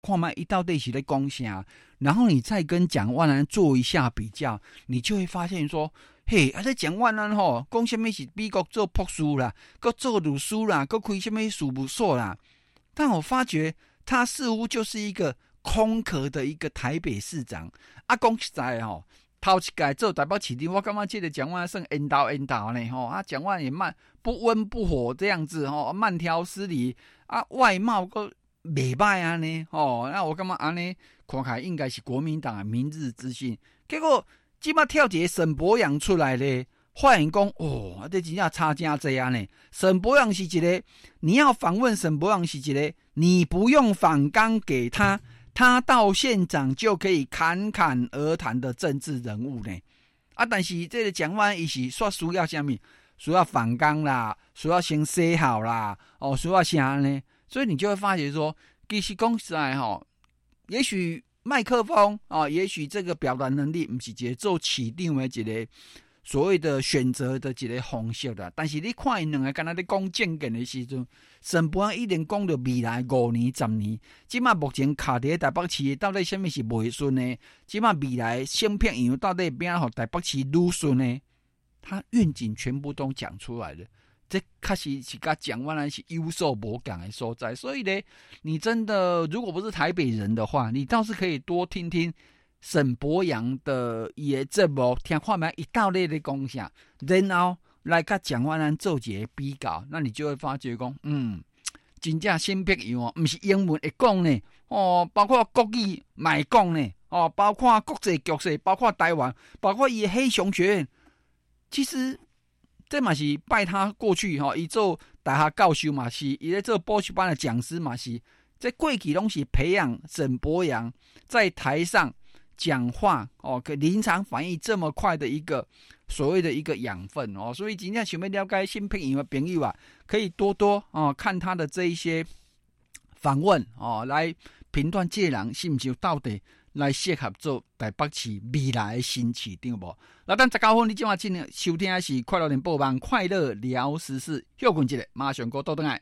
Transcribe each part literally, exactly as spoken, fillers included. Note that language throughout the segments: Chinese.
看卖一到底是在讲啥，然后你再跟蒋万安做一下比较，你就会发现说，嘿，啊这蒋万安吼，讲什么是美国做博士啦，搁做律师啦，搁开什么事务所啦，但我发觉他似乎就是一个空壳的一个台北市长。啊，讲实在吼，头一届做台北市长，我感觉这个蒋万安算缘投缘投呢吼，啊蒋万安也慢不温不火这样子吼，慢条斯理啊，外貌搁袂歹安尼吼，那我感觉安尼看起来应该是国民党的明日之星。结果即摆跳一个沈伯洋出来咧，发现讲哦，这真正差真多安尼。沈伯洋是一个，你要访问沈伯洋是一个，你不用访纲给他，他到现场就可以侃侃而谈的政治人物呢。啊，但是这个蒋万安伊是说需要什么？需要访纲啦，需要先写好啦，哦，需要啥呢？所以你就会发觉说，其实讲实在吼，也许麦克风啊、哦，也许这个表达能力不是一个做市长的一个所谓的选择的一个方式啦。但是你看因两个，敢若咧讲政见的时阵，沈伯洋一定讲到未来五年、十年，即马目前卡伫台北市到底什么是袂顺呢？即马未来芯片样到底变好台北市愈顺呢？他愿景全部都讲出来了。这确实是跟蒋万安是有所不同的所在，所以呢，你真的如果不是台北人的话，你倒是可以多听听沈伯洋的也节目，听看卖一道理的讲啥，然后来跟蒋万安做一个比较，那你就会发觉讲，嗯，真正新北样哦，不是英文会讲呢，哦，包括国语买讲呢，哦，包括国际局势，包括台湾，包括伊黑熊学院，其实。这嘛是拜他过去哈，伊做大学教授嘛是，伊在做补习班的讲师嘛是，在过去拢是培养沈伯洋在台上讲话哦，可临场反应这么快的一个所谓的一个养分哦，所以今天想要了解新配音的朋友啊，可以多多哦看他的这一些访问哦，来评断这人是不是到底来适合做台北市未来的新市长无？那等十九分，你今晚进来收听的是快乐联播网快乐聊时事，休困一下，马上过倒转来。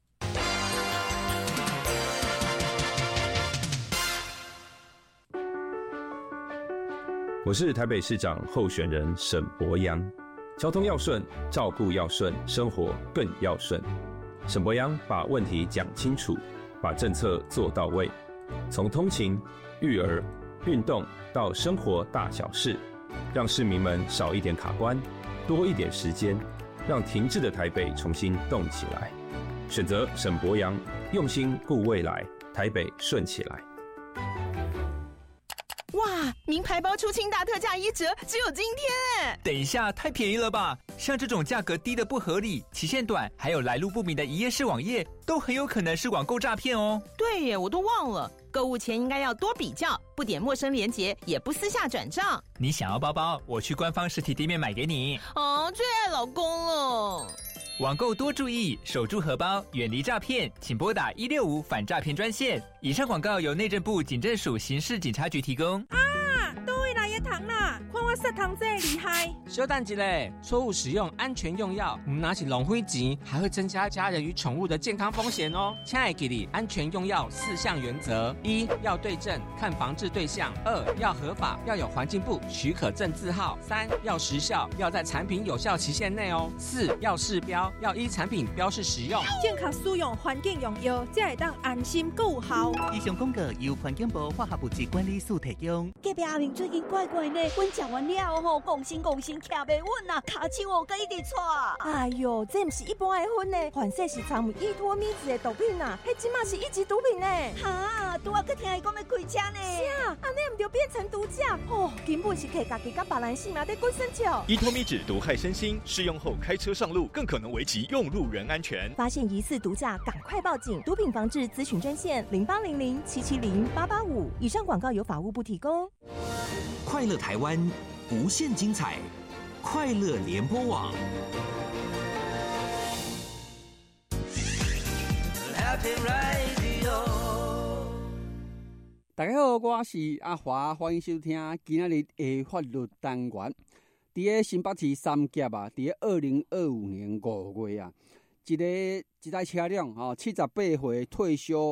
我是台北市长候选人沈伯洋。交通要顺，照顾要顺，生活更要顺。沈伯洋把问题讲清楚，把政策做到位，从通勤、育儿、运动到生活大小事，让市民们少一点卡关，多一点时间，让停滞的台北重新动起来。选择沈伯洋，用心顾未来，台北顺起来。 哇，名牌包出清大特价一折，只有今天哎！ 等一下，太便宜了吧？像这种价格低的不合理、期限短，还有来路不明的一页式网页，都很有可能是网购诈骗哦。 对耶，我都忘了，购物前应该要多比较，不点陌生连结，也不私下转账。 你想要包包，我去官方实体店面买给你。 哦，最爱老公了。 网购多注意，守住荷包，远离诈骗，请拨打一六五反诈骗专线。以上广告由内政部警政署刑事警察局提供。 啊，倒位来的糖啦，看我色糖这厉害。 稍等一下，错误使用安全用药，唔拿起浪费钱，还会增加家人与宠物的健康风险哦。亲爱的你，安全用药四项原则：一要对症，看防治对象；二要合法，要有环境部许可证字号；三要时效，要在产品有效期限内哦；四要示标，要依产品标示使用。 正确使用环境用药，才会当安心够效。 以上广告由环境部化学物质管理署提供。 隔壁阿玲最近怪怪呢，阮食完了后，讲心讲心徛袂稳啊，骹手哦，佮一直喘。 哎呦，这不是一般的薰呢，反正是掺有依托咪子的毒品啊，迄即马是一级毒品呢。 哈，拄仔佮听伊讲要开车呢。 是啊，安尼唔就变成毒驾哦，根本是摕家己甲别人性命在滚生笑。 依托咪酯毒害身心，适用后开车上路更可能危及用路人安全。 发现疑似毒驾，赶快报警！毒品防治咨询专线零八零零七七零八八五。以上广告由法务部提供。 快乐台湾，无限精彩，快乐联播网。 大家好，我是阿华，欢迎收听今仔日的法律单元。伫个新北市三甲啊，伫个二零二五年五月啊，一个一台车辆吼，七十八岁退休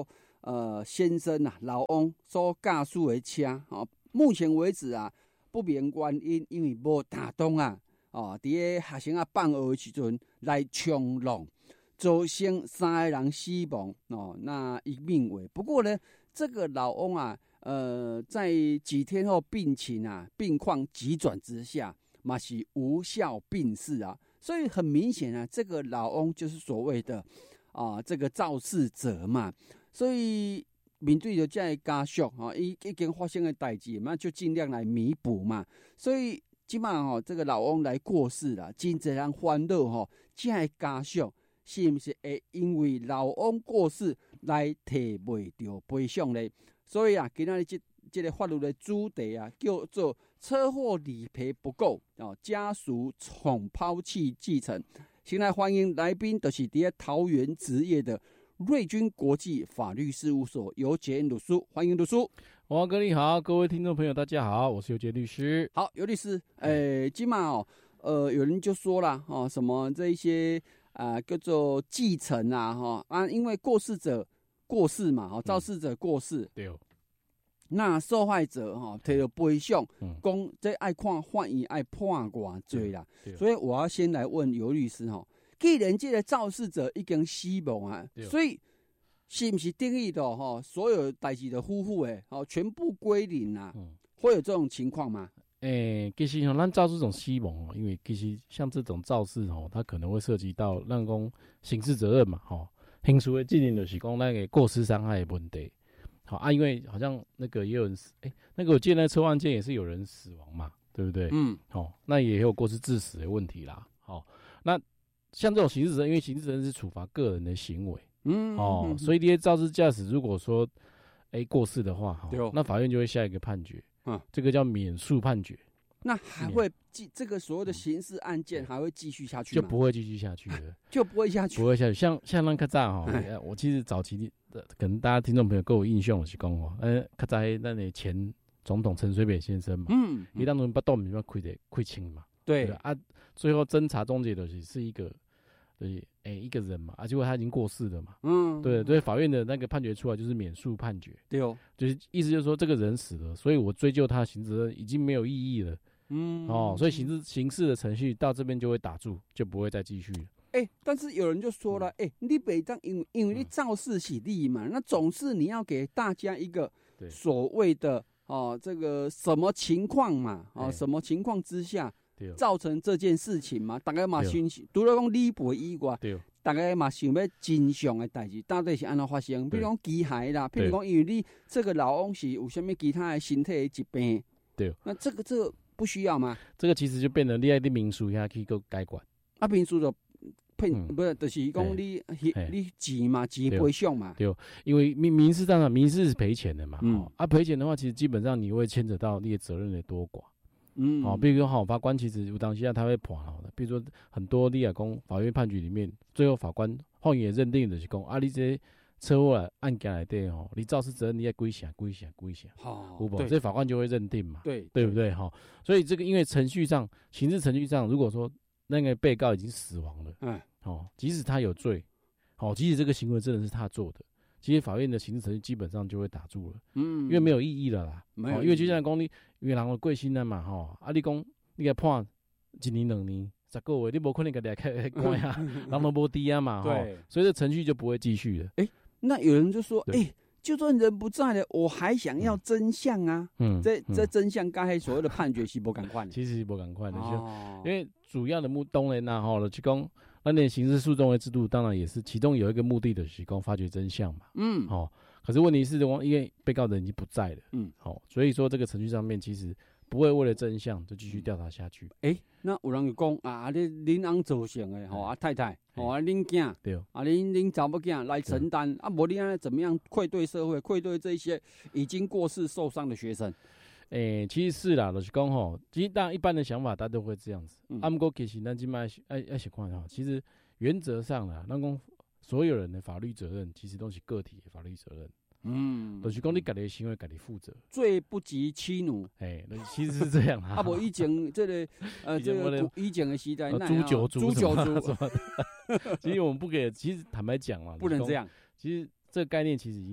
呃先生啊老翁所驾驶的车，哦，目前为止啊不明原因，因为无打动啊，哦，伫个学生啊放学的时阵来冲浪，造成三个人死亡哦，那一命为。不过呢，这个老翁啊，呃，在几天后病情啊病况急转直下，嘛是无效病逝啊。所以很明显啊，这个老翁就是所谓的啊、呃、这个肇事者嘛。所以面对着这个家属啊，已已经发生的代志，那就尽量来弥补嘛。所以今晚哦，这个老翁来过世了，真侪人烦恼吼，这个家属是不是会因为老翁过世来提袂到赔偿呢？所以啊，今仔日这这个法律的主题啊，叫做车祸理赔不够哦，家属重抛弃继承。先来欢迎来宾，就是伫桃园职业的瑞君国际法律事务所尤杰律师，欢迎律师。 王哥你好，各位听众朋友大家好，我是尤杰律师。 好，尤律师，诶，今晚哦，呃，有人就说了哦，什么这一些啊、呃、叫做继承啊，哈啊，因为过世者过世嘛，哈，肇事者过世， 嗯、对、哦。 那受害者哈摕到赔偿，讲这爱看法院爱判偌济啦，所以我要先来问尤律师哈，既然这个肇事者已经死亡啊，所以是不是定义的哈所有代志的夫妇诶，好全部归零啊？嗯、会有这种情况吗？ 诶、欸，其实吼，咱肇事这种死亡哦，因为其实像这种肇事吼，它可能会涉及到咱讲刑事责任嘛，吼，刑事的责任就是讲那个过失伤害的问题。好啊，因为好像那个也有人死，哎、欸，那个我记得那车祸案件也是有人死亡嘛，对不对？嗯，好、哦，那也有过失致死的问题啦。好、哦，那像这种刑事责任，因为刑事责任是处罚个人的行为，嗯，哦，嗯、所以这些肇事驾驶如果说，哎、欸、过世的话，哦，那法院就会下一个判决，嗯，这个叫免诉判决。 那还会继这个所有的刑事案件还会继续下去吗？ 就不会继续下去了， 就不会下去， 不会下去。像像那较早哈，我其实早期的可能大家听众朋友跟我印象是讲哦，呃，较早那那前总统陈水扁先生嘛，嗯，伊当初不到面要亏的亏清嘛， 对, 对啊，最后侦查终结的是是一个，对，哎、欸、一个人嘛，啊，结果他已经过世了嘛，嗯，对对，法院的那个判决出来就是免诉判决， 对哦， 就是意思就是说这个人死了，所以我追究他刑事责任已经没有意义了。嗯哦，所以刑事刑事的程序到这边就会打住，就不会再继续了。 哎、欸，但是有人就说了，哎、欸，你北当因因为你肇事起利嘛，嗯、那总是你要给大家一个所谓的哦，这个什么情况嘛，哦，什么情况之下造成这件事情嘛，大家嘛想，除了讲理赔以外，大家嘛想要真相的代志到底是安怎发生？比如讲机械啦，比如讲因为你这个老翁是有什么其他的身体的疾病， 对， 那这个这个。不需要吗？ 这个其实就变成你爱的民诉下去个改管。 啊，民诉就骗、嗯，不是，就是讲你你你钱嘛，钱赔偿嘛。 对，因为民民事当然民事是赔钱的嘛。嗯。啊，赔钱的话，其实基本上你会牵扯到你的责任的多寡。嗯。好、哦，比如说好，法官其实有当下他会判好的，比如说很多你啊讲法院判决里面，最后法官法院也认定的是讲啊，你这些车祸案件来对吼，你肇事责任你要归啥归啥归啥，好，有无？这法官就会认定嘛， 对对不对哈？所以这个因为程序上，刑事程序上，如果说那个被告已经死亡了，嗯，哦，即使他有罪，哦，即使这个行为真的是他做的，其实法院的刑事程序基本上就会打住了，嗯，因为没有意义了啦，没有，因为就像讲你，因为人的贵心了嘛，哈，啊，你讲你给判一年两年。十个月你不可能给他开关啊，人都无低啊嘛，对，所以这程序就不会继续了。 哎、欸，那有人就说，哎、欸，就算人不在了，我还想要真相啊。嗯，这这真相刚才所谓的判决是不赶快的， 其实是不赶快的，哦、因为主要的目当然呐，哈，就讲那你刑事诉讼的制度，当然也是其中有一个目的的是讲发掘真相嘛。嗯，好，可是问题是，因为被告人已经不在了，嗯，好，所以说这个程序上面其实。不会为了真相就继续调查下去。 哎、欸，那有人就讲啊，你恁翁造成的吼，啊太太，吼啊恁囝，对，啊恁恁查某囝来承担，啊无你安怎么样愧对社会，愧对这些已经过世受伤的学生？ 哎、欸，其实是啦，就是讲吼，其实当然一般的想法，大家都会这样子。嗯、啊，不过其实咱今麦爱爱想看哈，其实原则上啦，咱讲所有人的法律责任，其实都是个体的法律责任。嗯，就是讲你家己的行为，家己负责， 罪不及妻奴。 哎、欸，其实是这样啊。 啊，无以前这个呃，这个以前的时代， 诛九族、 诛九族什么的。其实我们不给，其实坦白讲嘛， 不能这样。 其实这个概念其实已经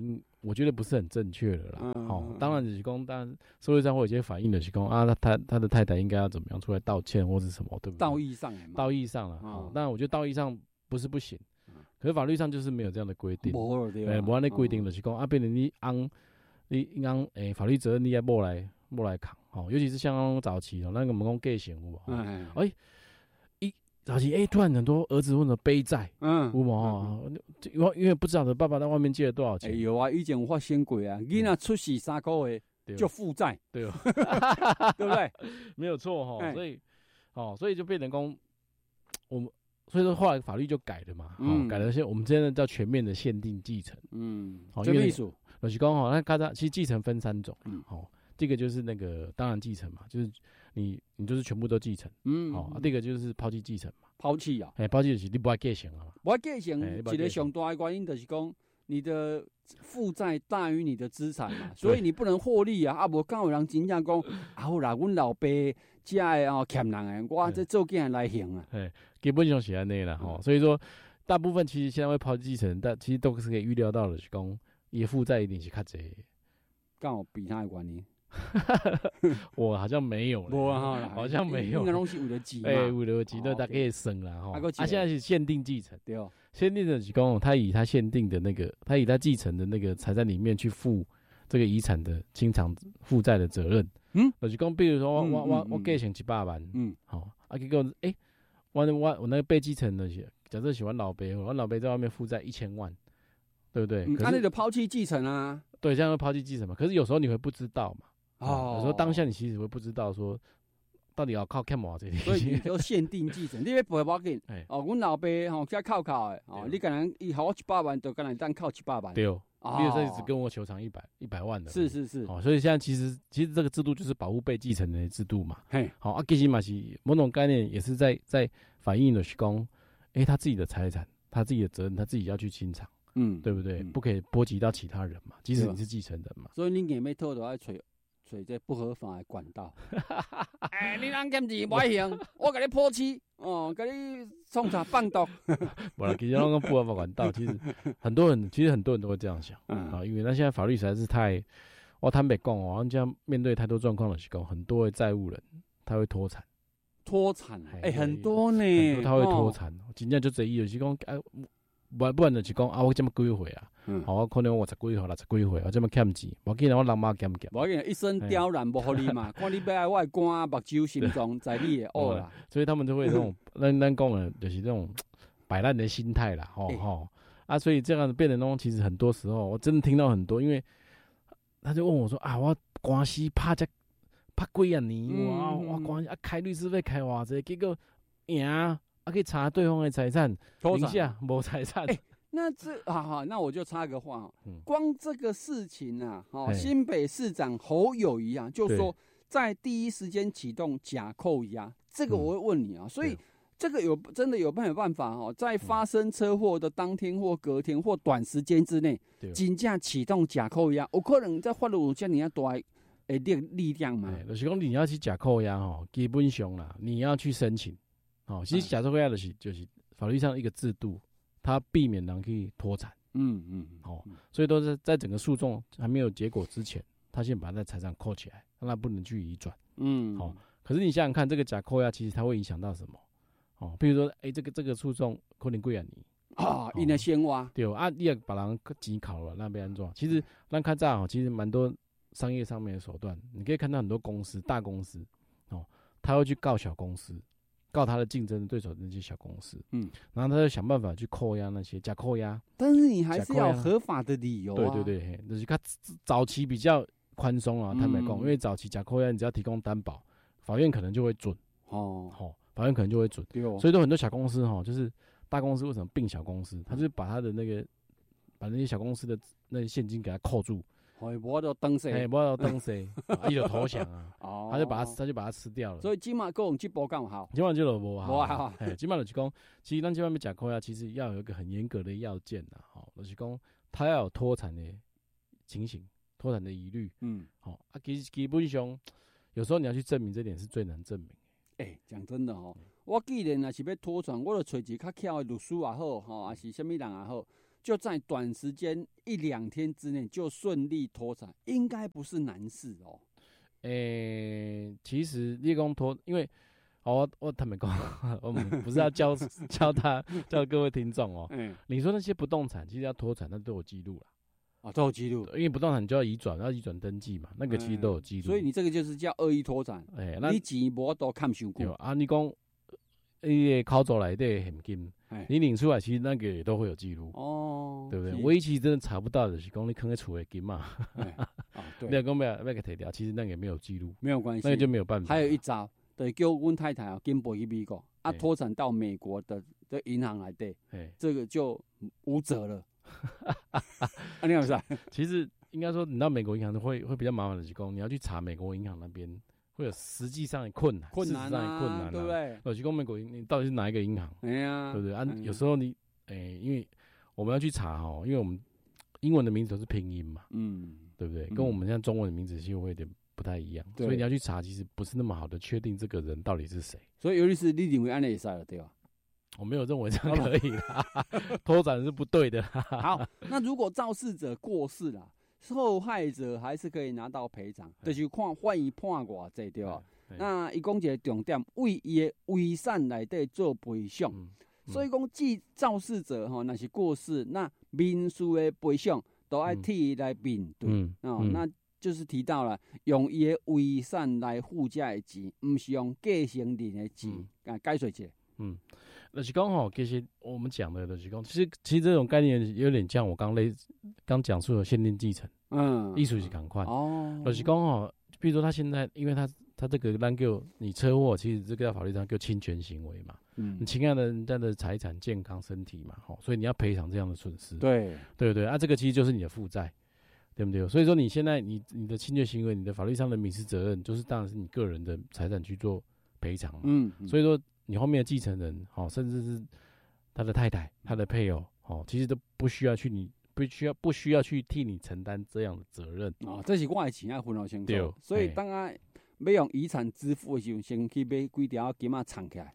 我觉得不是很正确的啦。好、 嗯哦，当然就是讲，当然社会上会有一些反应的是讲啊，他他他的太太应该要怎么样出来道歉或是什么，对不对？ 道义上的嘛， 道义上了，哦，当然我觉得道义上不是不行，可是法律上就是没有这样的规定， 没对吧？ 哎，无按那规定就是讲啊，变成你按你按诶法律责任你要莫来莫来扛，哦，尤其是像早期哦，那个我们讲继承有无？ 哎哎。早期哎、欸，突然很多儿子问了背债，嗯，有冇？因为因为不知道的爸爸在外面借了多少钱。 哎、欸、有啊，以前有发生过啊，囡仔出世三个月就负债， 对哦， 对不对？ 没有错哈、欸，所以哦，所以就变成讲我们，所以说后来法律就改了嘛，嗯，哦、改了些我们真的叫全面的限定继承，嗯，好、哦， 这意思， 就是讲哈，那刚才其实继承分三种，嗯，好、哦，这个就是那个当然继承嘛，就是。你你就是全部都继承，嗯，好、哦，啊，这个就是抛弃继承嘛， 抛弃啊， 哎、欸，抛弃就是你不爱继承啊嘛， 不爱继承，一个上大的原因就是讲你的负债大于你的资产嘛，所以你不能获利啊，啊，无刚有人真正讲，啊，好啦，阮老爸这的哦欠人的，我这做囝来还啊， 哎，基本上是安尼啦，吼、嗯，所以说大部分其实现在会抛弃继承，但其实都是可以预料到的，是讲伊的负债一定是较济， 刚好比他的原因。 我好像没有了，好像没有。 应该拢是为了钱嘛， 哎、欸，为了钱，那大概也省了哈。他、啊、现在是限定继承，对哦，限定的是讲他以他限定的那个，他以他继承的那个财产里面去负这个遗产的清偿负债的责任。嗯，就是讲，比如说我、嗯、我我我继承一百万，嗯，好，啊，结果哎、欸，我我我那个被继承的是，假设喜欢老爸，我老爸在外面负债一千万，对不对？ 他那个抛弃继承啊， 对，这样会抛弃继承嘛。可是有时候你会不知道嘛。哦，有时候当下你其实会不知道说，到底要靠看毛这里， 所以你就限定继承，你要赔要紧。哦，阮老爸吼在靠靠的，哦，你可能伊好我一百万，就可能单靠七百万。 对哦，你有时候只跟我求偿一百一百万的。 是是是。 哦，所以现在其实其实这个制度就是保护被继承人的制度嘛。嘿，好啊，其实嘛是某种概念也是在在反映的是讲，哎，他自己的财产，他自己的责任，他自己要去清偿，嗯，对不对？嗯、不可以波及到其他人嘛，即使你是继承人嘛。 所以你硬要偷都要找。所以这不合法的管道，哎，你按检钱不行，我给你破期，哦，给你冲查放毒。 不啦，其实那个不合法管道，其实很多人，其实很多人都会这样想，嗯、啊，因为那现在法律实在是太，我坦白讲哦，这样面对太多状况的时候，很多的债务人他会脱产， 脱产，哎、欸，很多呢， 很多他会脱产，真正就这意思，就是讲，哎。不不然就是讲啊，我这么几岁啊，嗯，好，我可能我十几岁、六十几岁，我这么欠钱，我记得我人妈欠欠， 我记得一身刁难不合理嘛，看你要我的肝、目睭、心脏在你的恶啦， 所以他们就会这种，咱咱讲的就是这种摆烂的心态啦，吼、欸、吼，啊，所以这样变成那种，其实很多时候我真的听到很多，因为他就问我说啊，我官司拍这拍几啊年，嗯、哇，我官司啊开律师费开偌济，结果赢。啊，可以查对方的财产，名下没财产。 欸、那这啊好，那我就插个话，嗯、光这个事情啊，哦，新北市长侯友宜啊，就说在第一时间启动假扣押，这个我会问你啊，嗯、所以这个有真的有没有办法哦，在发生车祸的当天或隔天或短时间之内，真正启动假扣押，有可能在法律有这样大的力力量嘛？ 就是讲你要去假扣押哦，基本上啦，你要去申请。哦，其实假设扣押的是就是法律上的一个制度，它避免人可以脱产。嗯嗯，哦，所以都是在整个诉讼还没有结果之前，他先把那财产扣起来，让他不能去移转。嗯，好、哦。可是你想想看，这个假扣押其实它会影响到什么？哦，比如说，哎、欸，这个这个诉讼可能贵啊你啊，因为先挖对啊，你也把人钱考了，那边安装。其实咱看这哦，其实蛮多商业上面的手段，你可以看到很多公司大公司哦，他会去告小公司。告他的竞争对手的那些小公司，嗯，然后他就想办法去扣押那些假扣押， 但是你还是要有合法的理由、啊。 对对对，就是他早期比较宽松啊，坦白讲，因为早期假扣押你只要提供担保，法院可能就会准哦，好、哦，法院可能就会准，哦、所以都很多小公司哈、哦，就是大公司为什么并小公司，他就是把他的那个把那些小公司的那些现金给他扣住。 哎，我都登谁？ 哎，我都登谁？他就投降啊！哦，他就把他，他就把他吃掉了。 所以今晚跟我们这波刚好， 今晚就有无好， 无好。 哎，今晚就是讲，其实咱今晚要假扣押，其实要有一个很严格的要件呐，好，就是讲他要有脱产的情形，脱产的疑虑。嗯，好啊，基基本上有时候你要去证明这点是最难证明。 哎，讲真的哦，我既然若是要脱产，我就找一个较巧的律师也好，吼，还是什么人也好。 就在短时间一两天之内就顺利脱产，应该不是难事哦。 诶、欸，其实立功脱，因为哦，我我坦白讲，我们不是要教教他教各位听众哦。嗯，你说那些不动产其实要脱产，那都有记录了。 啊，都有记录， 因为不动产就要移转，要移转登记嘛，那个其实都有记录。 嗯、所以你这个就是叫恶意脱产。哎、欸，你钱无都看上过啊？你讲，伊个口座内底现金，你领出来，其实那个也都会有记录。哦，对不对？唯一其实真的查不到的是讲你坑在储的金嘛。啊，对。没有讲没有没有提掉，其实那个也没有记录， 没有关系， 那个就没有办法。 还有一招，对，叫阮太太啊，跟飞去美国啊，脱产到美国的的银行来对，这个就无责了。啊，你有啥？ 其实应该说，你到美国银行会会比较麻烦的是讲，你要去查美国银行那边会有实际上的困难， 困难啊， 事实上的困难、啊， 对不对？ 有去讲美国银，你到底是哪一个银行？ 哎呀， 对不对？啊，有时候你，哎、欸，因为我们要去查哈，因为我们英文的名字都是拼音嘛，嗯，对不对？跟我们像中文的名字其实会有点不太一样，所以你要去查，其实不是那么好的确定这个人到底是谁。 所以尤律师，你认为安尼会使了，对吧？ 我没有认为这样可以啦，脱产是不对的。 好，那如果肇事者过世了，受害者还是可以拿到赔偿，就是看法院判偌济对吧？那伊讲一个重点，为伊的遗产内底做赔偿，嗯嗯、所以讲，即肇事者吼，若是过世，那民事的赔偿都要替伊来面对。嗯哦嗯、那就是提到了用伊的遗产来附加的钱，唔是用继承人的钱，啊，解说一下。 嗯，就是讲吼，其实我们讲的就是讲，其实其实这种概念有点像我刚类刚讲述的限定继承，嗯，艺术是赶快哦，就是讲吼，比如说他现在，因为他他这个单叫你车祸，其实这个在法律上叫侵权行为嘛，嗯，你侵害了人家的财产、健康、身体嘛，吼，所以你要赔偿这样的损失， 对对对，啊，这个其实就是你的负债，对不对？所以说你现在你你的侵权行为，你的法律上的民事责任，就是当然是你个人的财产去做赔偿嘛，嗯，嗯所以说。你后面的继承人，哦，甚至是他的太太、他的配偶，哦，其实都不需要去你不需要不需要去替你承担这样的责任哦，这是我的钱要分好清楚。所以当然要用遗产支付的时候，先去买几条金啊藏起来。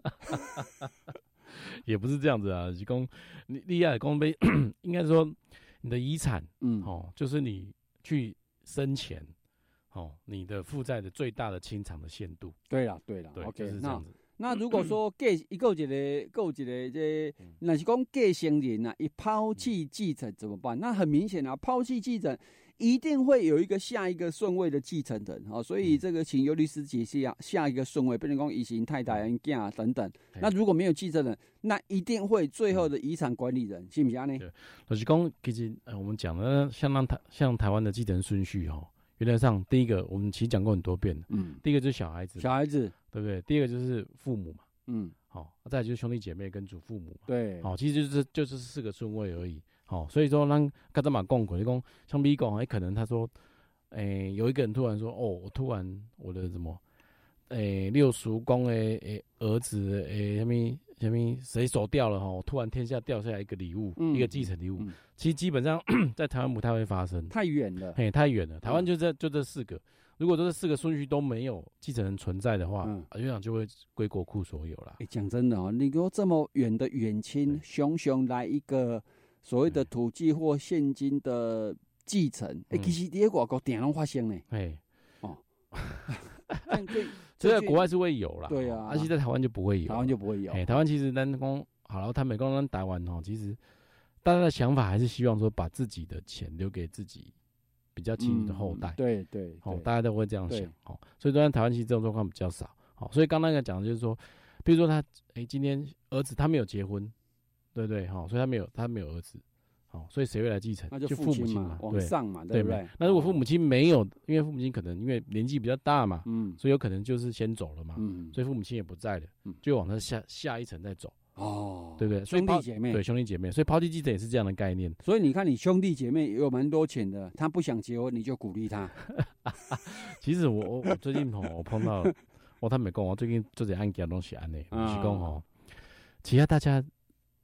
也不是这样子啊，是讲你你要讲被，应该说你的遗产，嗯，哦，就是你去生前，哦，你的负债的最大的清偿的限度。 对啦，对啦， 对 ，OK， 就是这样子。 那如果说继一个一个，一个一个这，那是讲继承人啊，一抛弃继承怎么办？那很明显啊，抛弃继承一定会有一个下一个顺位的继承人啊，所以这个请尤律师解释啊，下一个顺位，不能讲遗型太太人囝等等。那如果没有继承人，那一定会最后的遗产管理人，是不是呢？ 对，就是讲其实呃，我们讲的像让台像台湾的继承顺序哦。原则上，第一个我们其实讲过很多遍了，嗯，第一个就是小孩子， 小孩子， 对不对？第二个就是父母嘛，嗯，好、哦，再来就是兄弟姐妹跟祖父母嘛， 对， 好、哦，其实就是就是四个顺位而已，好、哦，所以说让刚才嘛讲过，你讲像 B 讲，哎，可能他说，哎，有一个人突然说，哦，我突然我的什么，哎，六叔公的诶儿子诶什么什么谁走掉了哈，我突然天下掉下来一个礼物，嗯、一个继承礼物，嗯、其实基本上在台湾不太会发生， 太远了， 嘿，太远了。台湾就这就这四个，如果这四个顺序都没有继承人存在的话，嗯，院长就会归国库所有啦。 哎、欸，讲真的哦，你给我这么远的远亲，熊熊来一个所谓的土地或现金的继承，哎、欸，其实在外国定拢发生呢，哎，哦。 但这这在国外是会有啦， 对啊， 而且在台湾就不会有， 台湾就不会有。 哎，台湾其实咱讲好了，台美光咱台湾哦，其实大家的想法还是希望说把自己的钱留给自己比较亲的后代， 嗯、对对， 哦，大家都会这样想，哦，所以在台湾其实这种状况比较少，好，所以刚刚那个讲的就是说，比如说他哎今天儿子他没有结婚，对不对？好，所以他没有他没有儿子。好、哦，所以谁会来继承？ 那就父母亲嘛，往上嘛，对不对？ 那如果父母亲没有，因为父母亲可能因为年纪比较大嘛，嗯，所以有可能就是先走了嘛，嗯，所以父母亲也不在了，嗯，就往他下下一层再走，哦，对不对？ 兄弟姐妹， 对兄弟姐妹，所以抛弃继承也是这样的概念。 所以你看，你兄弟姐妹有蛮多钱的，他不想结婚，你就鼓励他。 其实我我我最近吼，我碰到我他没讲，我最近做这案件东西安呢，就是讲吼，其他大家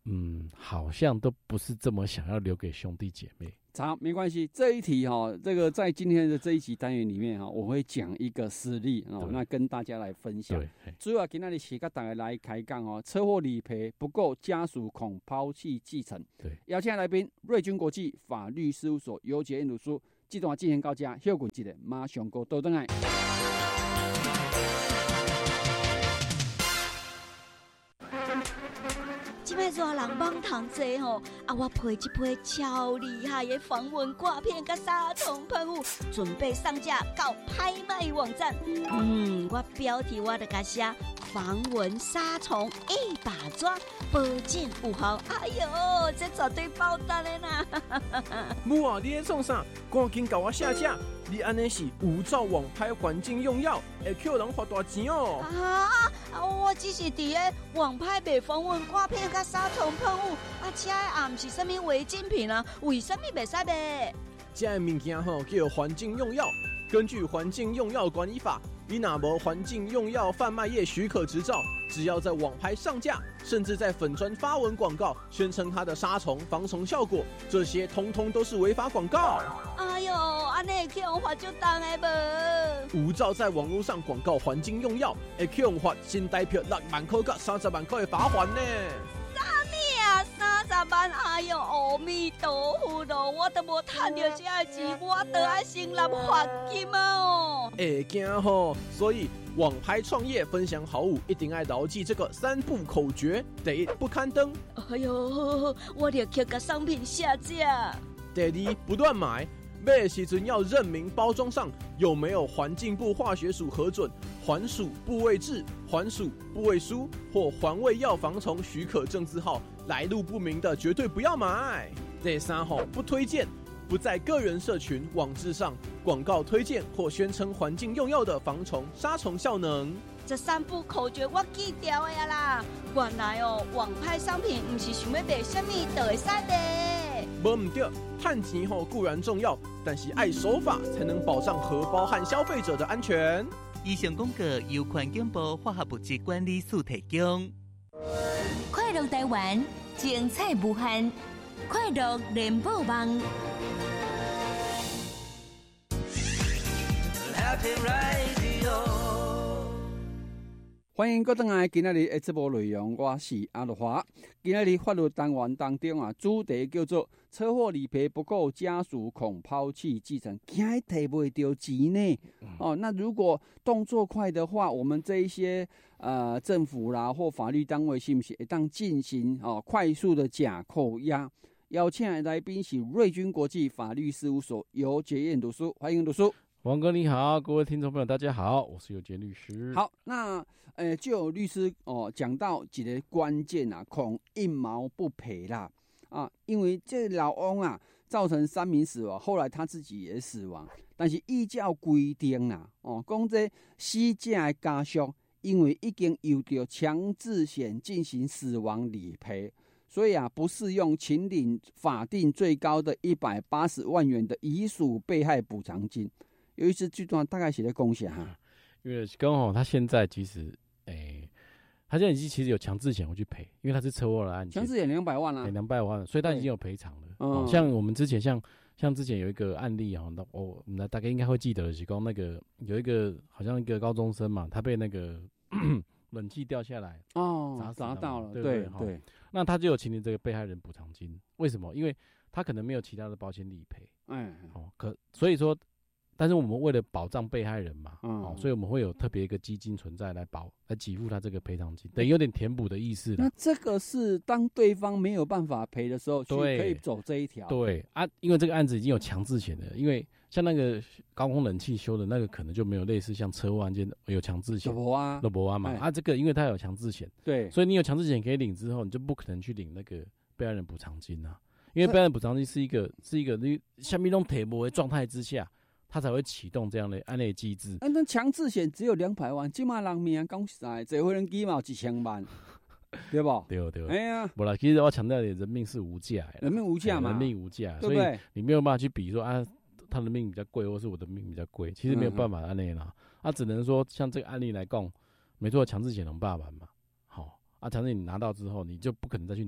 嗯，好像都不是这么想要留给兄弟姐妹。 好，没关系。这一题哈、哦，这个在今天的这一集单元里面哈、哦，我会讲一个实例哦，那跟大家来分享。 对， 主要今天的是跟大家来开讲哦，车祸理赔不够，家属恐抛弃继承。 对， 邀请来宾瑞军国际法律事务所尤杰燕律师，这段进行到这，休困一下，马上go倒转来。 这摆热人帮堂坐吼，啊，我配一批超厉害的防蚊挂片甲杀虫喷雾，准备上架到拍卖网站。嗯，我标题我就甲写防蚊杀虫一把抓，保证有效。哎呦，这绝对爆单的啦！ 母啊，你在创啥？赶紧甲我下架！你安尼是无照网拍环境用药，会扣人罚大钱哦！ 啊，我只是伫咧网拍卖防蚊挂片甲杀虫喷雾，啊，这也毋是什么违禁品啊，为什么袂使卖？ 这个物件吼叫环境用药，根据《环境用药管理法》，你若无环境用药贩卖业许可执照，只要在网拍上架，甚至在粉专发文广告，宣称它的杀虫、防虫效果，这些通通都是违法广告。 哎呦，安尼会去用罚就重的无？ 无照在网络上广告环境用药，会去用罚新台币六万块到三十万块的罚款呢。 啥物啊？三十万？哎呦，阿弥陀佛咯！我都无赚到这个钱，我都要先拿罚金啊！哦， 会惊吼，所以网拍创业分享好物，一定要牢记这个三不口诀：第一，不刊登； 哎呦，我得去把商品下架； 第二，不乱买。买的时阵要认明包装上有没有环境部化学署核准、环署部位制、环署部位书或环卫药防虫许可证字号，来路不明的绝对不要买。第三吼，不推荐，不在个人社群、网志上广告推荐或宣称环境用药的防虫、杀虫效能。 这三不口诀我记掉的呀啦！原来哦，网拍商品不是想要卖什么就会使的。 无唔对，赚钱后固然重要，但是爱守法才能保障荷包和消费者的安全。 以上广告由环境部化学物质管理署提供。 快乐台湾，精彩无限，快乐联播网。 欢迎各位来今仔日的节目内容，我是阿罗华。今仔日法律单元当中啊，主题叫做车祸理赔不够，家属恐抛弃继承，惊提不到钱呢。哦，那如果动作快的话，我们这一些呃政府啦或法律单位是不是会当进行哦快速的假扣押？邀请的来宾是瑞军国际法律事务所尤杰燕律师，欢迎律师。 王哥你好，各位听众朋友大家好，我是尤杰律师。 好，那呃，就有律师哦讲到几个关键啊，恐一毛不赔啦啊，因为这老翁啊造成三名死亡，后来他自己也死亡，但是依照规定啊，哦，讲这死者的家属因为已经由着强制险进行死亡理赔，所以啊不适用请领法定最高的一百八十万元的遗属被害补偿金。有一次这段大概写在贡献哈， 因为刚好他现在其实，诶、欸，他现在已经其实有强制险会去赔，因为他是车祸的案件， 强制险两百万啊， 两百万，所以他已经有赔偿了。 嗯哦，像我们之前像像之前有一个案例啊，那我我们大概应该会记得，是讲那个有一个好像一个高中生嘛，他被那个冷气掉下来哦， 砸砸到了， 对对对, 对， 那他就有请领这个被害人补偿金，为什么？因为他可能没有其他的保险理赔， 哎， 哦，可所以说。但是我们为了保障被害人嘛， 嗯， 哦，所以我们会有特别一个基金存在来保来给付他这个赔偿金，等于有点填补的意思啦。 那这个是当对方没有办法赔的时候， 对， 可以走这一条。 对啊，因为这个案子已经有强制险了，因为像那个高空冷气修的那个，可能就没有类似像车祸案件有强制险， 罗啊， 罗啊嘛，啊，这个因为它有强制险， 对， 所以你有强制险可以领之后，你就不可能去领那个被害人补偿金啊，因为被害人补偿金是一个是一个你下面那种铁膜的状态之下。他才会启动这样的案例机制。 啊，那强制险只有两百万，今嘛人命讲实在，坐飞人机嘛有一千万，对不？ 对对。 哎呀， 不啦，其实我强调的，人命是无价， 人命无价嘛， 人命无价， 对不对？ 所以你没有办法去比说啊，他的命比较贵，或是我的命比较贵，其实没有办法案例啦。他、嗯啊、只能说像这个案例来讲，没错，强制险能办完嘛。好、哦、啊，强制险你拿到之后，你就不可能再去拿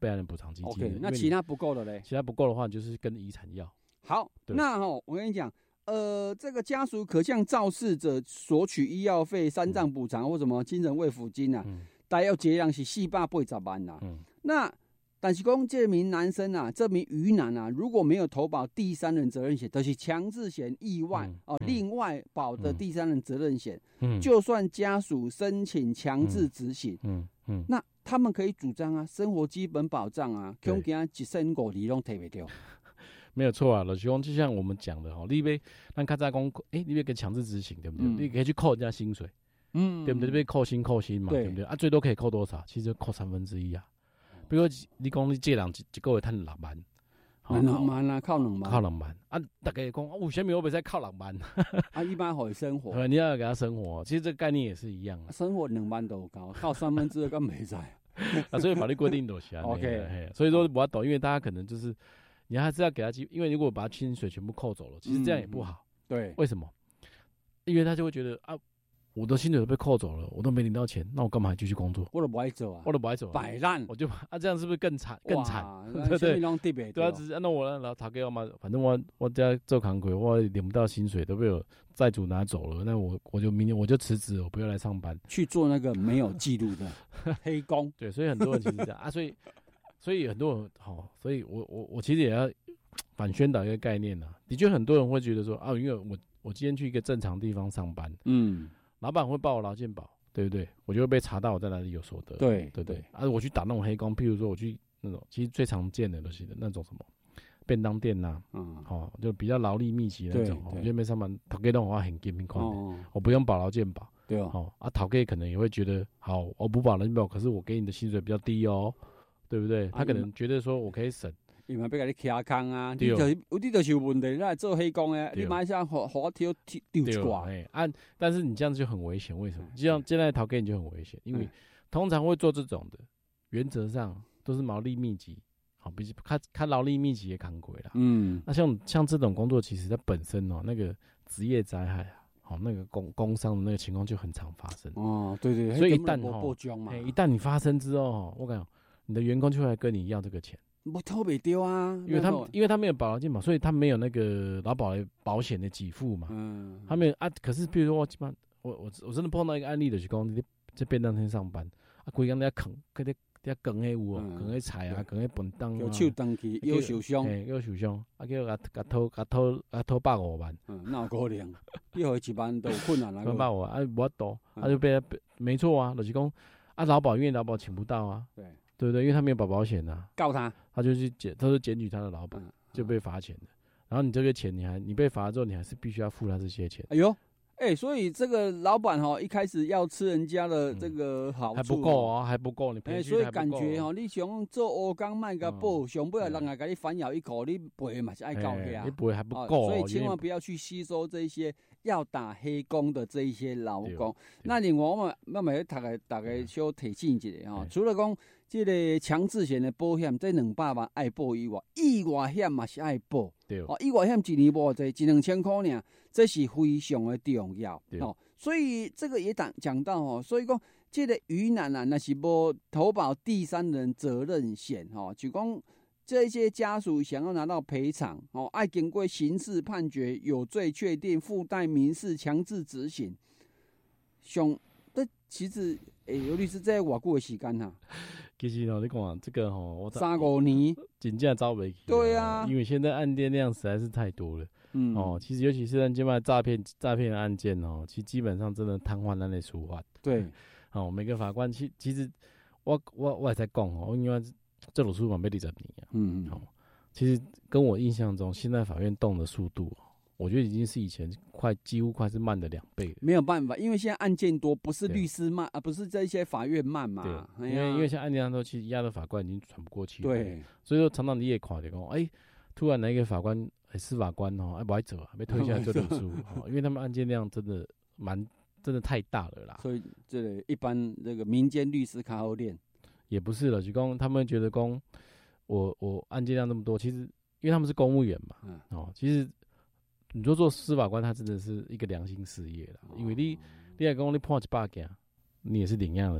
备案的补偿基金。 OK， 那其他不够的嘞？ 其他不够的话，就是跟遗产要。 好，那哈、哦，我跟你讲，呃，这个家属可向肇事者索取医药费、丧葬补偿、嗯、或什么精神慰抚金啊，嗯、大约结量是四百八十万啦、啊。嗯，那但是讲这名男生啊，这名余男啊，如果没有投保第三人责任险，就是强制险意外、嗯、哦，另外保的第三人责任险，嗯，就算家属申请强制执行，嗯 嗯, 嗯，那他们可以主张啊，生活基本保障啊，恐惊一身五厘拢摕不掉。 没有错啊，老徐公就像我们讲的哈，你被让卡在公，哎，你被给强制执行，对不对？嗯、你可以去扣人家薪水，嗯，对不对？被扣薪扣薪嘛， 对, 对不对？啊，最多可以扣多少？其实扣三分之一啊。比如说你讲你借人一一个月赚六万， 两万啊，靠两万， 靠两万啊！大家讲啊，为什么我不使靠两万？ 啊，一般好生活， 对，你要给他生活，其实这个概念也是一样啊。 生活两万都高，靠三分之二更没在啊，所以法律规定都是 OK， 所以说我懂，因为大家可能就是。你还是要给他机，因为如果把他薪水全部扣走了，其实这样也不好。嗯、 对， 为什么？因为他就会觉得啊，我的薪水都被扣走了，我都没领到钱，那我干嘛还继续工作？ 我都不爱走啊， 我都不爱走、啊， 摆烂， 我就啊，这样是不是更惨？更惨，对对对啊，只是那我然后他给我嘛，反正我我家做扛鬼，我领不到薪水，都被我债主拿走了，那我我就明年我就辞职，我不要来上班， 去做那个没有记录的黑工。 对，所以很多人其实这样啊，所以。所以很多人好、哦，所以我我我其实也要反宣导一个概念啊。的确，很多人会觉得说啊，因为我我今天去一个正常地方上班，嗯，老板会报我劳健保，对不对？我就会被查到我在哪里有所得， 对对对。啊，我去打那种黑工，譬如说我去那种，其实最常见的都是那种什么便当店呐、啊，嗯，好、哦，就比较劳力密集的那种，我这边上班，头家让我很紧很快，我不用保劳健保， 对哦， 好啊，头家可能也会觉得，好，我不保劳健保，可是我给你的薪水比较低哦。对不对？他可能觉得说我可以省， 因为要给你卡康啊，你就你就是有问题，你来做黑工的，你马上好好丢丢一挂。 哎，按，但是你这样子就很危险，为什么？这样现在讨给你就很危险，因为通常会做这种的，原则上都是劳力密集，好，比看看劳力密集也扛鬼啦。嗯，那像像这种工作，其实它本身哦，那个职业灾害啊。好，那个工工伤的那个情况就很常发生。 哦，对对， 所以一旦哈，一旦你发生之后，我讲。你的员工就会来跟你要这个钱， 我偷不丢啊， 因为他因为他没有保劳健保，所以他没有那个劳保的保险的给付嘛。嗯，他没有啊。可是比如说我基本上我我我真的碰到一个案例的是讲，你在便当店上班，啊，规工在啃，搁在在啃迄有哦，啃迄菜啊，啃迄便当啊， 有手断去，又受伤， 嘿，又受伤，啊，叫甲甲偷甲偷甲偷百五万， 嗯，那有可能，你互一万都有困难啦。 百五万啊，无多，他就被没错啊，就是讲啊，劳保因为劳保请不到啊，对。对不对？因为他没有保保险呐， 告他， 他就去检，他就检举他的老板，嗯、就被罚钱的。然后你这个钱，你还你被罚之后，你还是必须要付他这些钱。 哎呦，哎、欸，所以这个老板哈、喔，一开始要吃人家的这个好处、喔嗯、 还不够啊，还不够，你哎、欸，所以感觉哈、喔，你想做乌工卖个补，想不了人家给你反咬一口，你赔嘛是爱告遐、 欸，你赔还不够、 喔，所以千万不要去吸收这些要打黑工的这一些劳工。那另外我们慢慢大概大概小提醒一下哈，除了讲。这个强制险的保险，这两百万爱保以外，意外险嘛是爱保。对。哦，意外险一年无济，一两千块呢，这是非常的重要。哦，所以这个也讲讲到哦，所以讲这个余男啊，那是无投保第三人责任险哦，就讲这些家属想要拿到赔偿哦，爱经过刑事判决有罪确定，附带民事强制执行。像，这其实诶，尤其是在偌久的时间哈。 其实哦，你讲这个哦，我三五年真正招不起。 对啊， 因为现在案件量实在是太多了。嗯，哦，其实尤其是像现在诈骗诈骗案件哦，其实基本上真的瘫痪咱的司法。 对， 哦，每个法官其其实我我我也在讲哦，因为这种书法被二十年啊。嗯嗯。哦，其实跟我印象中，现在法院动的速度。我觉得已经是以前快几乎快是慢的两倍了。 没有办法，因为现在案件多，不是律师慢啊，不是这些法院慢嘛。 对，因为、哎、因为像案件上头，其实压的法官已经喘不过气。 对， 所以说常常你也看到讲，哎，突然来一个法官，哎，司法官哦，哎，不爱走啊，被推下来就认输、哦，因为他们案件量真的蛮真的太大了啦。 所以这个一般这个民间律师较好练， 也不是了，就讲他们觉得讲，我我案件量那么多，其实因为他们是公务员嘛，嗯、哦，其实。你说做司法官，他真的是一个良心事业啦，因为你你来讲你判一百件，你也是领一样的钱，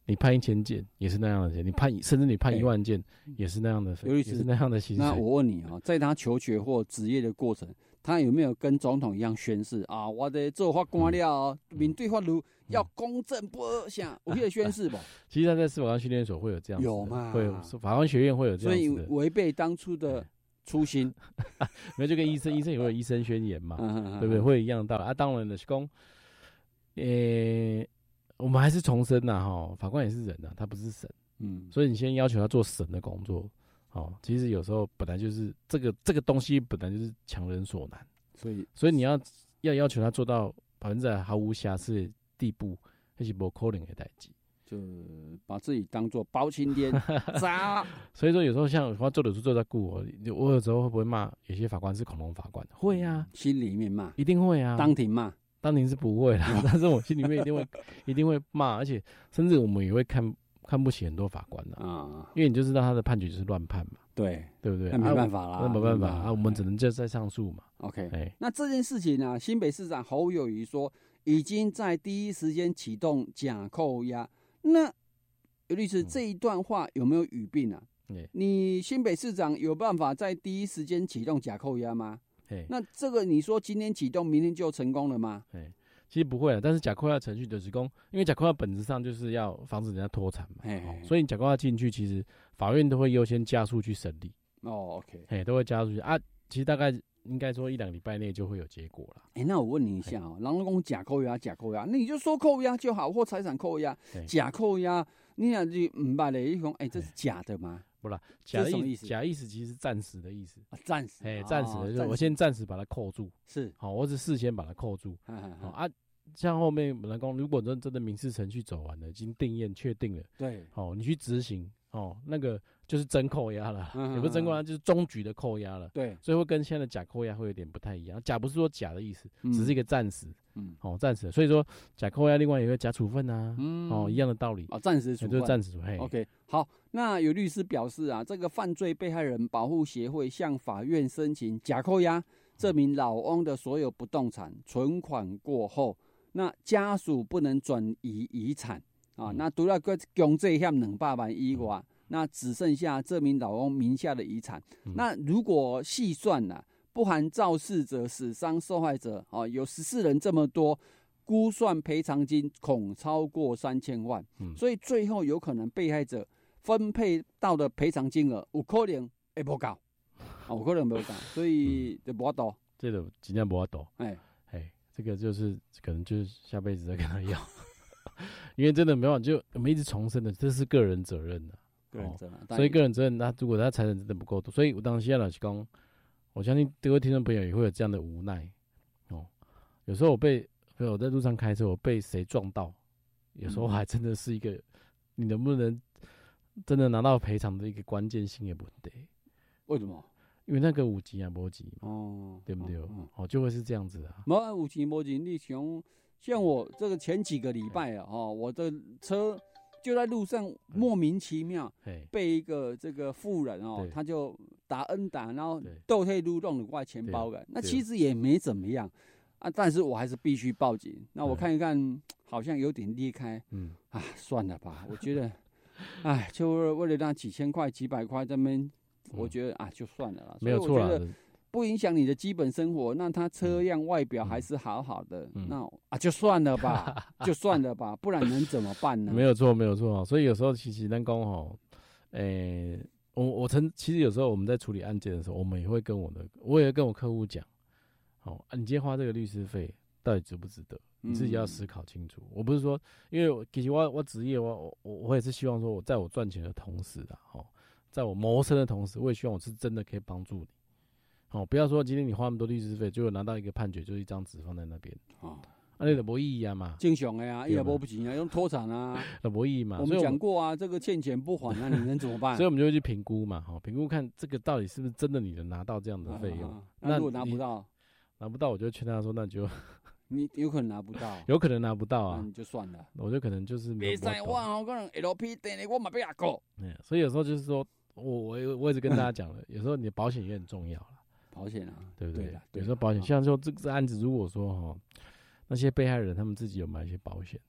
你判一千件也是那样的钱，你判甚至你判一万件也是那样的，也是那样的薪水。 那我问你啊，在他求学或职业的过程，他有没有跟总统一样宣誓啊？我的做法官了，嗯、面对法律要公正不阿，啥有这宣誓不？ 其实他在司法官训练所会有这样子的， 有嘛？ 会有法官学院会有这样子的， 所以违背当初的初心， 没有就跟医生，医生也会有医生宣言嘛， 嗯嗯嗯对不对？会一样的道理啊。当然的是讲，呃。我们还是重申呐，哈，法官也是人呐，他不是神，嗯，所以你先要求他做神的工作，哦，其实有时候本来就是这个这个东西本来就是强人所难， 所以所以你要要要求他做到百分之百毫无瑕疵的地步，那是不可能的代志， 就把自己当做包青天渣。 所以说有时候像我做的书做在顾我，我有时候会不会骂有些法官是恐龙法官？会啊， 心里面骂， 一定会啊， 当庭骂。 当庭是不会啦，但是我心里面一定会一定会骂，而且甚至我们也会看看不起很多法官的啊，因为你就知道他的判决就是乱判嘛， 对对不对？ 那没办法啦， 那、啊、没办法啊，我们只能就再上诉嘛。 OK， 哎，那这件事情呢、啊，新北市长侯友宜说已经在第一时间启动假扣押，那尤律师、嗯、这一段话有没有语病啊？你新北市长有办法在第一时间启动假扣押吗？那这个你说今天启动，明天就成功了吗？ 其实不会了，但是假扣押程序就是说，因为假扣押本质上就是要防止人家脱产嘛，哦、所以你假扣押进去，其实法院都会优先加速去审理。 哦 ，OK， 哎，都会加速去啊。其实大概应该说一两礼拜内就会有结果了。 哎，那我问你一下哦，人讲假扣押，假扣押，那你就说扣押就好，或财产扣押，假扣押，你俩就唔捌嘞，一讲哎，这是假的吗？ 不啦，假的意思，假意思其实是暂时的意思， 暂时， 哎，暂时的，就是我先暂时把它扣住， 是， 好，我只事先把它扣住，好啊，像后面人工，如果真真的民事程序走完了，已经定验确定了， 对， 好，你去执行，哦，那个就是真扣押了，也不是真扣押，就是终局的扣押了， 对， 所以会跟现在的假扣押会有点不太一样，假不是说假的意思，只是一个暂时。嗯，哦，暂时，所以说假扣押另外也会假处分啊，嗯，哦，一样的道理， 哦，暂时处分， 就是暂时处分。 OK， 好，那有律师表示啊，这个犯罪被害人保护协会向法院申请假扣押，证明老翁的所有不动产存款过后，那家属不能转移遗产啊，嗯、那除了个强制险两百万以外，嗯、那只剩下这名老翁名下的遗产。嗯、那如果细算呢、啊？不含肇事者、死伤受害者，哦，有十四人这么多，估算赔偿金恐超过三千万。嗯，所以最后有可能被害者分配到的赔偿金额有可能会不够，有可能不够，所以就不多。 这个尽量不多。 哎哎，这个就是可能就是下辈子再跟他要，因为真的没办法，就我们一直重申的，这是个人责任的， 个人责任。 哦、所以个人责任，那如果他财产真的不够多，所以我当时现在老实讲。我相信各位听众朋友也会有这样的无奈哦。有时候我被，比如我在路上开车，我被谁撞到，有时候还真的是一个，你能不能真的拿到赔偿的一个关键性的问题。 为什么？ 因为那个有钱啊，没钱哦，对不对？哦，哦哦就会是这样子啊。 没有钱没钱，你像像我这个前几个礼拜啊，哦，我的车。就在路上莫名其妙被一个这个妇人哦，他就打恩打，然后倒退路弄了我的钱包的，那其实也没怎么样啊，但是我还是必须报警。那我看一看，好像有点裂开，嗯啊，算了吧，我觉得，哎，就为了那几千块、几百块这边，我觉得啊，就算了啦， 没有错啦。 不影响你的基本生活，那他车辆外表还是好好的，嗯、那啊就算了吧，就算了吧，不然能怎么办呢？ 没有错，没有错。所以有时候其实咱讲吼，诶、欸，我我曾其实有时候我们在处理案件的时候，我们也会跟我的，我也会跟我客户讲，好、哦啊，你今天花这个律师费到底值不值得？你自己要思考清楚。嗯、我不是说，因为我其实我我职业我我我也是希望说，我在我赚钱的同时啊，哦，在我谋生的同时，我也希望我是真的可以帮助你。哦，不要说今天你花那么多律师费，结果拿到一个判决，就是一张纸放在那边，哦，啊，那个没意义啊嘛， 正常的啊，也没不行啊，用脱产啊， 那没意义嘛。 我们讲过啊，这个欠钱不还，那你能怎么办？ 所以我们就会去评估嘛，哈，评估看这个到底是不是真的你能拿到这样的费用。啊啊啊、那如果拿不到， 拿不到，我就劝他说，那就你有可能拿不到， 有可能拿不到啊， 那你就算了， 我就可能就是没使我可能 L P 等你我嘛不要过。 嗯，所以有时候就是说我我我一直跟大家讲了，有时候你的保险也很重要了。 保险啊， 对不对？ 对有时候保险，像说这个案子，如果说哈，那些被害人他们自己有买一些保险，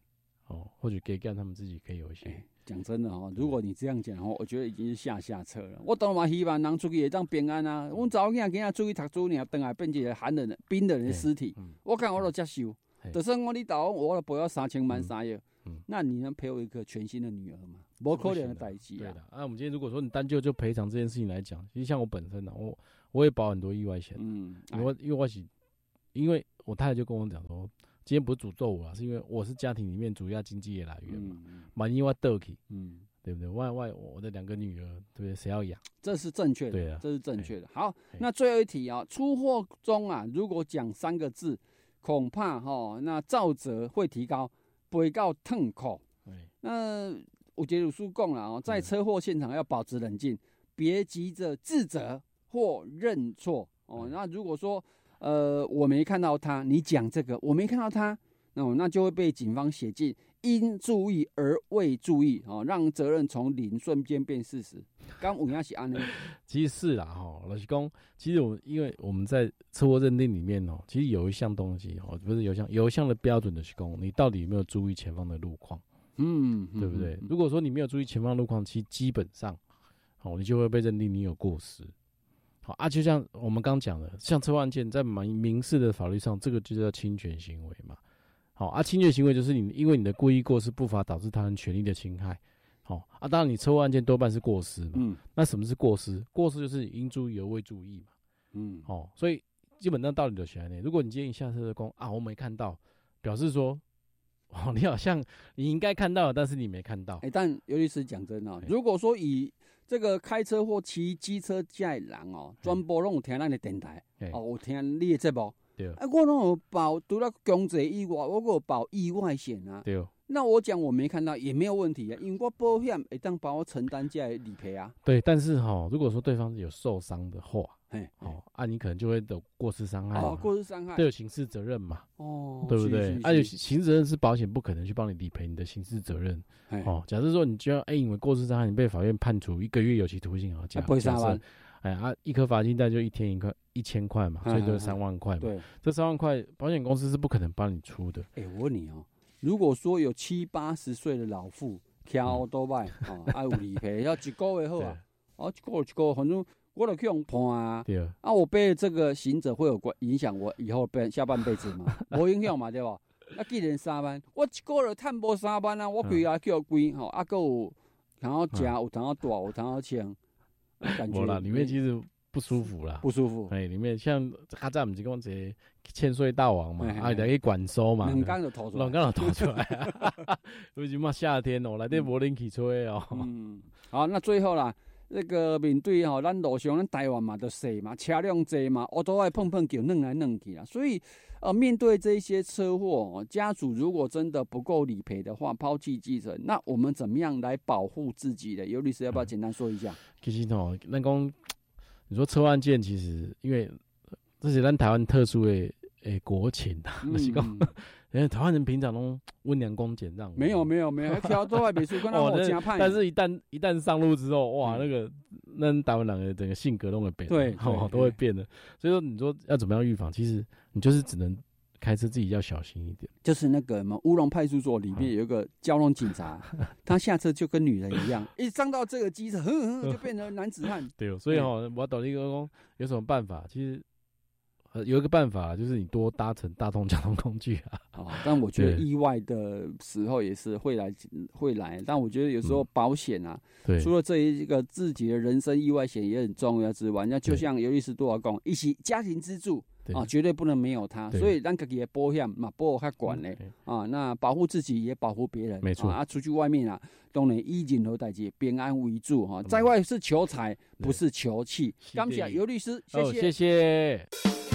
哦，或许给干他们自己可以有一些。 讲、欸、真的哦，如果你这样讲哦，我觉得已经是下下策了。我当然希望人出去会当平安啊。阮查某囝囝出去读书，然后回来变一个寒冷的、冰冷的尸体，嗯、我看我都接受。就算我你老公，我都赔我三千万三月。嗯，那你能陪我一个全新的女儿吗？不可能的代志啊。 对的，啊，我们今天如果说你单就就赔偿这件事情来讲，其实像我本身呢、啊，我我也保很多意外险，嗯，因为因为我是，因为我太太就跟我讲说，今天不是诅咒我啊，是因为我是家庭里面主要经济的来源嘛，万一我倒去，嗯，对不对？外外我的两个女儿，对不对？谁要养？ 这是正确的， 对啊， 这是正确的。好，那最后一题啊，出货中啊，如果讲三个字，恐怕哈，那肇责会提高，赔到痛苦。那我觉得鲁叔讲了哦，在车祸现场要保持冷静，别急着自责或认错哦。那如果说呃我没看到他，你讲这个我没看到他，哦，那就会被警方写进因注意而未注意哦，让责任从零瞬间变四十。刚有影是安呢？ 其实是啦哈，老实讲，其实我因为我们在车祸认定里面哦，其实有一项东西哦，不是有一项有一项的标准的是讲，你到底有没有注意前方的路况？嗯，对不对？嗯嗯、如果说你没有注意前方路况，其实基本上，哦，你就会被认定你有过失。好啊，就像我们刚讲的，像车祸案件，在民事的法律上，这个就叫侵权行为嘛。好啊，侵权行为就是你因为你的故意过失不法导致他人权利的侵害。好啊，当然你车祸案件多半是过失嘛。嗯。那什么是过失？过失就是应注意而未注意嘛。嗯。哦，所以基本上道理就起来呢。如果你今天一下车的工啊，我没看到，表示说。哦，你好像你应该看到，但是你没看到。 哎、欸，但尤律师讲真哦，如果说以这个开车或骑机车驾的人哦，全部拢有听咱的电台，哦，有听你的节目，对，啊，我拢有保除了公罪以外，我有保意外险啊，对。那我讲我没看到也没有问题啊，因为我保险会当帮我承担这理赔啊。 对，但是哈、哦，如果说对方有受伤的话，哎，哦，啊，你可能就会有过失伤害， 哦，过失伤害， 都有刑事责任嘛，哦，对不对？啊，有刑事责任是保险不可能去帮你理赔你的刑事责任，哦，假设说你就要哎，因为过失伤害，你被法院判处一个月有期徒刑啊，假设，哎啊，一颗罚金袋就一天一块一千块嘛，所以就是三万块嘛，对，这三万块保险公司是不可能帮你出的。 哎，我问你哦。如果说有七八十岁的老妇骑欧多拜，哦，啊有理赔，要一个月好啊，哦一个月一个月，反正我就去用判啊。对啊。啊，我背这个刑责会有关影响我以后下半辈子吗？无影响嘛，对吧？啊，既然三万，我一个月赚无三万啊，我贵啊叫贵吼，啊个有通好食，有通好大，有通好穿，感觉。 无啦，里面其实不舒服啦， 不舒服。 哎，里面像较早不是讲一个千岁大王嘛，啊，来去管收嘛， 两缸就吐出来， 两缸就吐出来啊！为什么夏天哦，内底无冷气吹哦？ 嗯，好，那最后啦，那个面对吼，咱路上咱台湾嘛，就细嘛，车辆多嘛，我都爱碰碰叫弄来弄去啦。所以，呃，面对这些车祸，家属如果真的不够理赔的话，抛弃继承，那我们怎么样来保护自己的？尤律师要不要简单说一下？ 其实哦，咱讲，你说车祸案件，其实因为这是咱台湾特殊的诶国情啊，就是讲，人台湾人平常都温良恭俭让。 没有没有没有，挑都还没出，看到我家派。 但是一旦一旦上路之后，哇，那个那台湾人的整个性格都会变， 对， 哦，都会变的。所以说，你说要怎么样预防？其实你就是只能开车自己要小心一点。 就是那个嘛，乌龙派出所里面有一个交通警察，他下车就跟女人一样，一上到这个机车，哼哼就变成男子汉。 对，所以哦，我懂一个讲有什么办法？其实。呃，有一个办法就是你多搭乘大众交通工具啊。 哦，但我觉得意外的时候也是会来会来，但我觉得有时候保险啊，嗯、除了这一个自己的人身意外险也很重要之外，那就像尤律师多少讲，一起家庭支柱啊，绝对不能没有他。所以咱自己的保险嘛，保较管嘞啊，那保护自己也保护别人， 没错啊。出去外面啊，当然以任何代志平安为主哈，在外是求财，不是求气。感谢尤律师，谢谢， 哦、谢谢。